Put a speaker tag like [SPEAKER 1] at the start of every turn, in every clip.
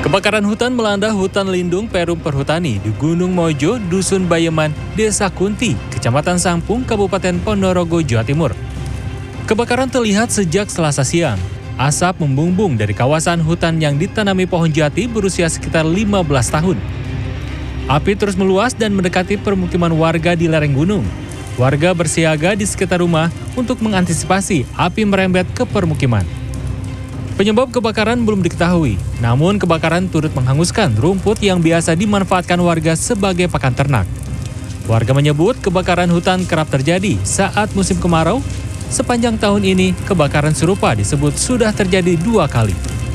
[SPEAKER 1] Kebakaran hutan melanda hutan lindung Perum Perhutani di Gunung Mojo, Dusun Bayeman, Desa Kunti, Kecamatan Sampung, Kabupaten Ponorogo, Jawa Timur. Kebakaran terlihat sejak Selasa siang. Asap membumbung dari kawasan hutan yang ditanami pohon jati berusia sekitar 15 tahun. Api terus meluas dan mendekati permukiman warga di lereng gunung. Warga bersiaga di sekitar rumah untuk mengantisipasi api merembet ke permukiman. Penyebab kebakaran belum diketahui, namun kebakaran turut menghanguskan rumput yang biasa dimanfaatkan warga sebagai pakan ternak. Warga menyebut kebakaran hutan kerap terjadi saat musim kemarau. Sepanjang tahun ini, kebakaran serupa disebut sudah terjadi 2 kali.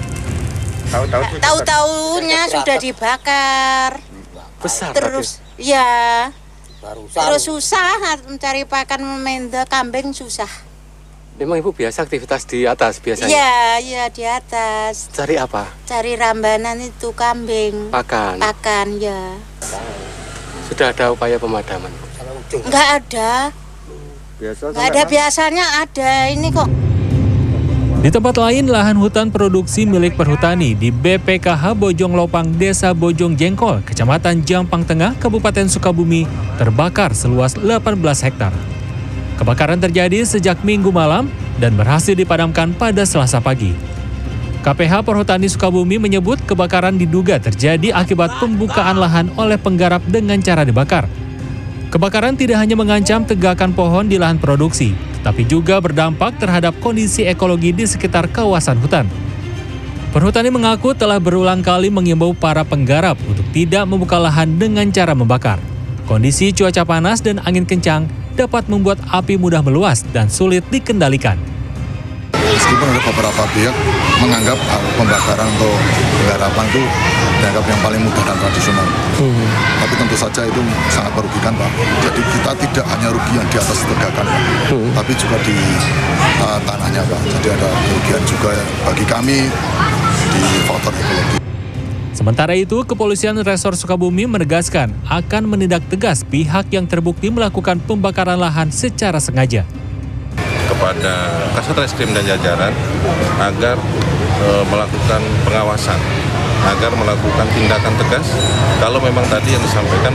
[SPEAKER 2] Tahu-tahunya sudah dibakar.
[SPEAKER 3] Besar
[SPEAKER 2] Terus, ya, terus susah mencari pakan memenda kambing susah.
[SPEAKER 3] Memang Ibu biasa aktivitas di atas biasanya?
[SPEAKER 2] Iya di atas.
[SPEAKER 3] Cari apa?
[SPEAKER 2] Cari rambanan itu kambing.
[SPEAKER 3] Pakan?
[SPEAKER 2] Pakan, ya.
[SPEAKER 3] Sudah ada upaya pemadaman?
[SPEAKER 2] Enggak ada. Enggak ada, biasanya ada. Ini kok.
[SPEAKER 1] Di tempat lain, lahan hutan produksi milik Perhutani di BPKH Bojong Lopang, Desa Bojong Jengkol, Kecamatan Jampang Tengah, Kabupaten Sukabumi, terbakar seluas 18 hektar. Kebakaran terjadi sejak Minggu malam dan berhasil dipadamkan pada Selasa pagi. KPH Perhutani Sukabumi menyebut kebakaran diduga terjadi akibat pembukaan lahan oleh penggarap dengan cara dibakar. Kebakaran tidak hanya mengancam tegakan pohon di lahan produksi, tetapi juga berdampak terhadap kondisi ekologi di sekitar kawasan hutan. Perhutani mengaku telah berulang kali mengimbau para penggarap untuk tidak membuka lahan dengan cara membakar. Kondisi cuaca panas dan angin kencang dapat membuat api mudah meluas dan sulit dikendalikan.
[SPEAKER 4] Meskipun ada beberapa pihak menganggap pembakaran atau penggarapan itu dianggap yang paling mudah dan tradisional. Tapi tentu saja itu sangat merugikan, Pak. Jadi kita tidak hanya rugi yang di atas tegakan, Pak, tapi juga di tanahnya, Pak. Jadi ada kerugian juga bagi kami di faktor ekologi.
[SPEAKER 1] Sementara itu, Kepolisian Resor Sukabumi menegaskan akan menindak tegas pihak yang terbukti melakukan pembakaran lahan secara sengaja.
[SPEAKER 5] Kepada Kasat Reskrim dan jajaran agar melakukan pengawasan, agar melakukan tindakan tegas kalau memang tadi yang disampaikan